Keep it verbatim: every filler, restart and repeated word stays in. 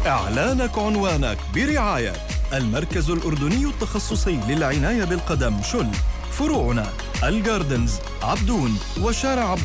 إعلانك عنوانك برعاية المركز الأردني التخصصي للعناية بالقدم شل. فروعنا الجاردنز، عبدون، وشارع عبد